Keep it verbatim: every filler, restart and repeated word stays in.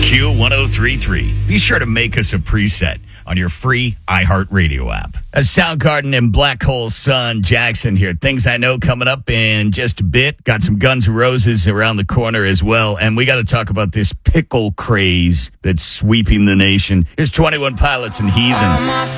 Q one oh three point three. Be sure to make us a preset on your free iHeartRadio app. A Soundgarden and Black Hole Sun, Jackson here. Things I know coming up in just a bit. Got some Guns N' Roses around the corner as well. And we got to talk about this pickle craze that's sweeping the nation. Here's twenty-one Pilots and Heathens.